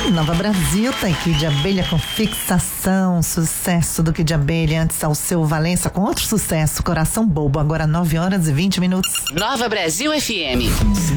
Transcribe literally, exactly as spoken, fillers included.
Nova Brasil, tá aqui de abelha com fixação, sucesso do que de abelha, antes ao seu Valença com outro sucesso, Coração Bobo, agora nove horas e vinte minutos. Nova Brasil F M.